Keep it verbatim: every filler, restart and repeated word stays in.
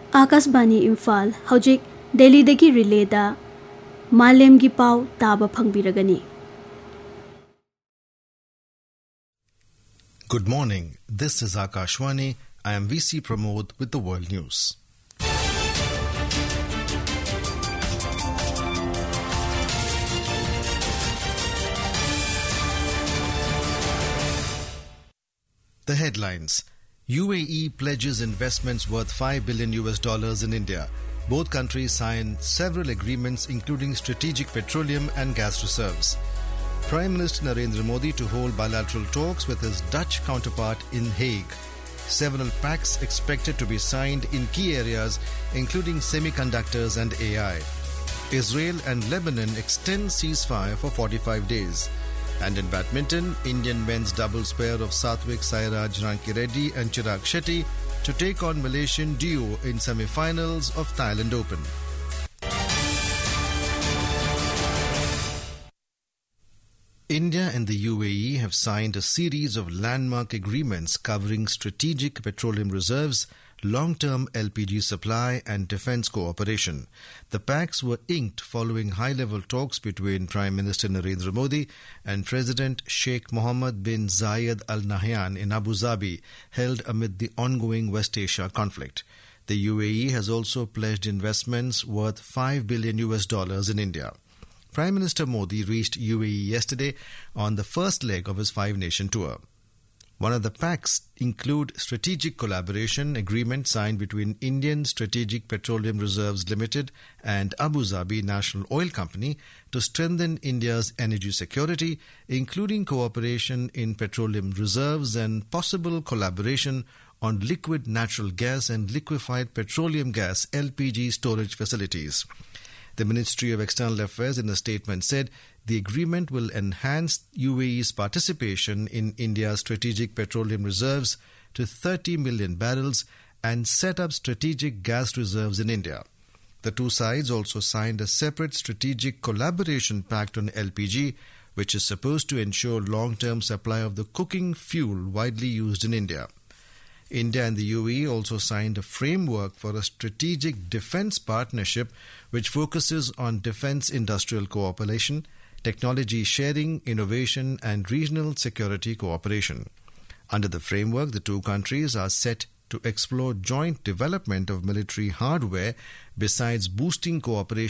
Akashvani Imphal हौजिक दिल्लीदगी रिलेदा मालेमगी pav Taba फंगबिरगनी. Good morning. This is Akashwani. I am V C Pramod with the world news. The headlines. U A E pledges investments worth five billion U S dollars in India. Both countries sign several agreements including strategic petroleum and gas reserves. Prime Minister Narendra Modi to hold bilateral talks with his Dutch counterpart in Hague. Several pacts expected to be signed in key areas including semiconductors and A I. Israel and Lebanon extend ceasefire for forty-five days. And in badminton, Indian men's doubles pair of Satvik Sairaj Rankireddy and Chirag Shetty to take on Malaysian duo in semi-finals of Thailand Open. India and the U A E have signed a series of landmark agreements covering strategic petroleum reserves, long-term L P G supply and defence cooperation. The pacts were inked following high-level talks between Prime Minister Narendra Modi and President Sheikh Mohammed bin Zayed Al Nahyan in Abu Dhabi, held amid the ongoing West Asia conflict. The U A E has also pledged investments worth five billion U S dollars in India. Prime Minister Modi reached U A E yesterday on the first leg of his five-nation tour. One of the pacts include strategic collaboration agreement signed between Indian Strategic Petroleum Reserves Limited and Abu Dhabi National Oil Company to strengthen India's energy security, including cooperation in petroleum reserves and possible collaboration on liquid natural gas and liquefied petroleum gas L P G storage facilities. The Ministry of External Affairs in a statement said the agreement will enhance U A E's participation in India's strategic petroleum reserves to thirty million barrels and set up strategic gas reserves in India. The two sides also signed a separate strategic collaboration pact on L P G, which is supposed to ensure long-term supply of the cooking fuel widely used in India. India and the U A E also signed a framework for a strategic defence partnership which focuses on defence industrial cooperation, technology sharing, innovation and regional security cooperation. Under the framework, the two countries are set to explore joint development of military hardware besides boosting cooperation